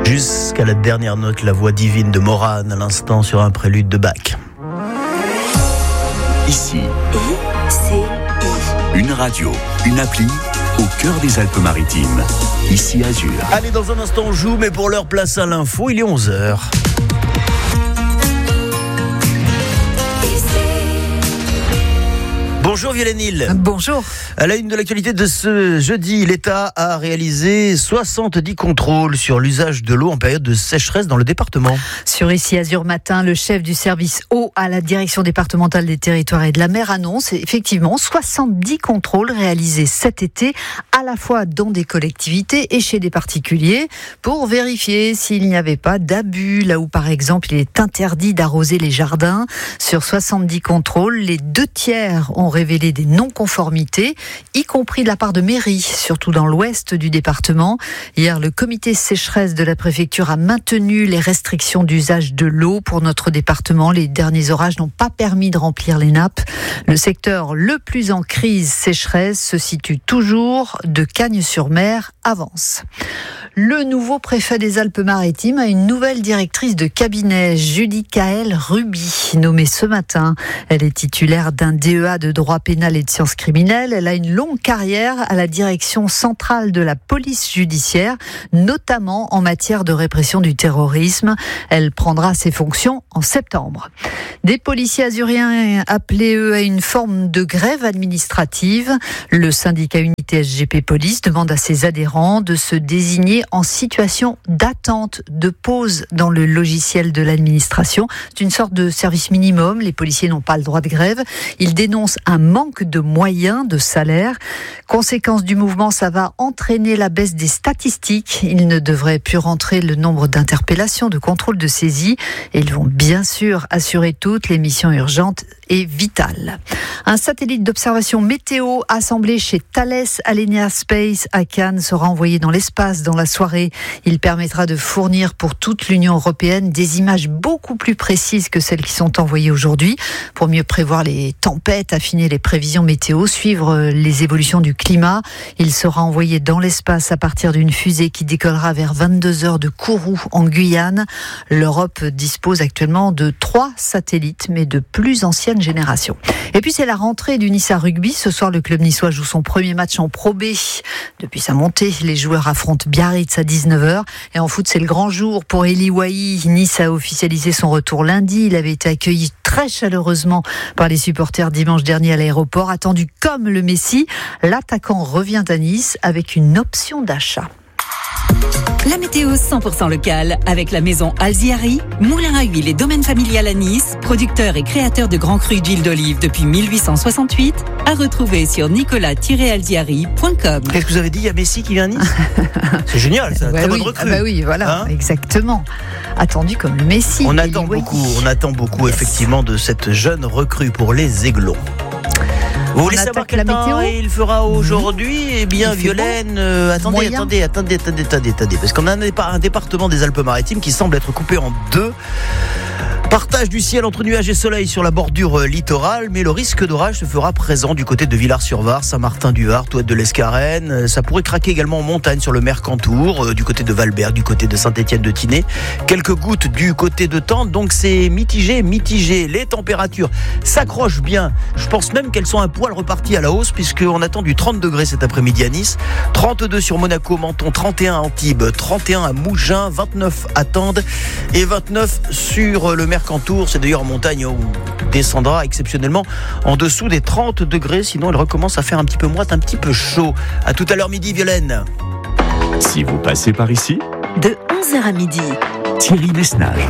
Jusqu'à la dernière note, la voix divine de Morane à l'instant sur un prélude de Bach. Ici, ICI. une radio, une appli au cœur des Alpes-Maritimes. Ici Azur. Allez, dans un instant on joue, mais pour l'heure, place à l'info, il est 11h. Bonjour Violaine Hill. Bonjour. À la une de l'actualité de ce jeudi, l'État a réalisé 70 contrôles sur l'usage de l'eau en période de sécheresse dans le département. Sur Ici Azur Matin, le chef du service eau à la direction départementale des territoires et de la mer annonce effectivement 70 contrôles réalisés cet été, à la fois dans des collectivités et chez des particuliers, pour vérifier s'il n'y avait pas d'abus, là où par exemple il est interdit d'arroser les jardins. Sur 70 contrôles, les 2/3 ont révélé des non-conformités, y compris de la part de mairies, surtout dans l'ouest du département. Hier, le comité sécheresse de la préfecture a maintenu les restrictions d'usage de l'eau pour notre département. Les derniers orages n'ont pas permis de remplir les nappes. Le secteur le plus en crise sécheresse se situe toujours de Cagnes-sur-Mer à Vence. Le nouveau préfet des Alpes-Maritimes a une nouvelle directrice de cabinet, Judicaëlle Ruby, nommée ce matin. Elle est titulaire d'un DEA de droit pénal et de sciences criminelles. Elle a une longue carrière à la direction centrale de la police judiciaire, notamment en matière de répression du terrorisme. Elle prendra ses fonctions en septembre. Des policiers azuriens appelés, eux, à une forme de grève administrative. Le syndicat Unité SGP Police demande à ses adhérents de se désigner en situation d'attente, de pause dans le logiciel de l'administration. C'est une sorte de service minimum. Les policiers n'ont pas le droit de grève. Ils dénoncent un manque de moyens, de salaire. Conséquence du mouvement, ça va entraîner la baisse des statistiques. Il ne devrait plus rentrer le nombre d'interpellations, de contrôles, de saisies. Et ils vont bien sûr assurer toutes les missions urgentes et vitales. Un satellite d'observation météo assemblé chez Thales Alenia Space à Cannes sera envoyé dans l'espace dans la soirée. Il permettra de fournir pour toute l'Union européenne des images beaucoup plus précises que celles qui sont envoyées aujourd'hui pour mieux prévoir les tempêtes, affiner les prévisions météo, suivre les évolutions du climat. Il sera envoyé dans l'espace à partir d'une fusée qui décollera vers 22h de Kourou en Guyane. L'Europe dispose actuellement de 3 satellites, mais de plus ancienne génération. Et puis c'est la rentrée du Nice à rugby. Ce soir, le club niçois joue son premier match en Pro B. Depuis sa montée, les joueurs affrontent Biarritz à 19h. Et en foot, c'est le grand jour pour Eli Wahi. Nice a officialisé son retour lundi. Il avait été accueilli très chaleureusement par les supporters dimanche dernier à l'aéroport. Attendu comme le Messi, l'attaquant revient à Nice avec une option d'achat. La météo 100% locale avec la maison Alziari, moulin à huile et domaine familial à Nice, producteur et créateur de grands crus d'huile d'olive depuis 1868, à retrouver sur nicolas-alziari.com. Qu'est-ce que vous avez dit? Il y a Messi qui vient à Nice? C'est génial, ça. Très bonne recrue. Oui, voilà, Hein, exactement. Attendu comme le Messi. on attend beaucoup Yes. effectivement de cette jeune recrue pour les Aiglons. Vous voulez savoir attaque la quel temps météo il fera aujourd'hui? Eh bien, Il fait Violaine, Moyen. attendez, parce qu'on a un département des Alpes-Maritimes qui semble être coupé en deux. Partage du ciel entre nuages et soleil sur la bordure littorale, mais le risque d'orage se fera présent du côté de Villars-sur-Var, Saint-Martin-du-Var, Touette de l'Escarène. Ça pourrait craquer également en montagne sur le Mercantour, du côté de Valberg, du côté de Saint-Étienne-de-Tinée. Quelques gouttes du côté de Tente, donc c'est mitigé. Les températures s'accrochent bien. Je pense même qu'elles sont un poil reparties à la hausse, puisqu'on attend du 30 degrés cet après-midi à Nice, 32 sur Monaco, Menton, 31 à Antibes, 31 à Mougins, 29 à Tende et 29 sur le Mercantour. C'est d'ailleurs en montagne où on descendra exceptionnellement en dessous des 30 degrés. Sinon, elle recommence à faire un petit peu moite, un petit peu chaud. À tout à l'heure midi, Violaine. Si vous passez par ici, De 11h à midi. Thierry Messnage.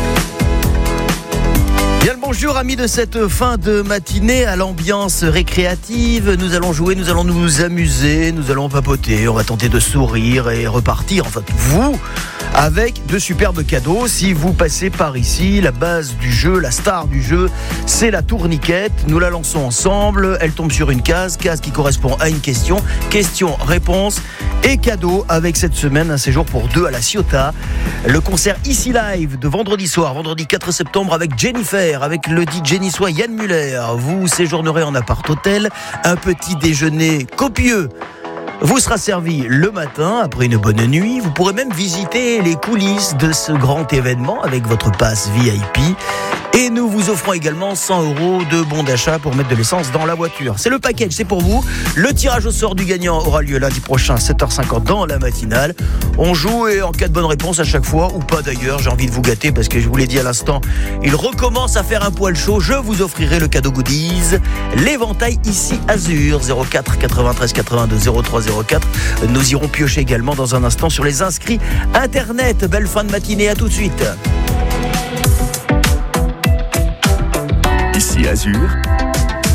Bien le bonjour amis de cette fin de matinée à l'ambiance récréative. Nous allons jouer, nous allons nous amuser, nous allons papoter, on va tenter de sourire et repartir, enfin vous, avec de superbes cadeaux. Si vous passez par ici, la base du jeu, la star du jeu, c'est la tourniquette. Nous la lançons ensemble, elle tombe sur une case qui correspond à une question, réponse et cadeau avec cette semaine un séjour pour 2 à la Ciotat. Le concert Ici Live de vendredi soir, vendredi 4 septembre avec Jennifer, avec le DJ niçois Yann Muller. Vous séjournerez en appart-hôtel, un petit déjeuner copieux vous sera servi le matin après une bonne nuit. Vous pourrez même visiter les coulisses de ce grand événement avec votre passe VIP. Et nous vous offrons également 100 € de bons d'achat pour mettre de l'essence dans la voiture. C'est le package, c'est pour vous. Le tirage au sort du gagnant aura lieu lundi prochain à 7h50 dans la matinale. On joue et en cas de bonne réponse à chaque fois, ou pas d'ailleurs, j'ai envie de vous gâter parce que je vous l'ai dit à l'instant, il recommence à faire un poil chaud. Je vous offrirai le cadeau goodies, l'éventail ici Azur, 04 93 82 03 04. Nous irons piocher également dans un instant sur les inscrits internet. Belle fin de matinée, à tout de suite. Ici Azur,